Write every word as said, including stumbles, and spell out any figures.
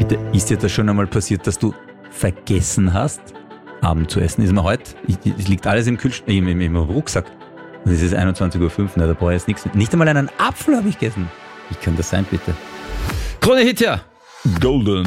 Bitte, ist dir das schon einmal passiert, dass du vergessen hast, Abend zu essen? Ist mir heute, es liegt alles im, Kühlsch- im, im, im Rucksack. Und es ist einundzwanzig Uhr fünf, ne, da brauche ich jetzt nichts. Nicht einmal einen Apfel habe ich gegessen. Wie kann das sein, bitte? Krone Hit, ja. Golden.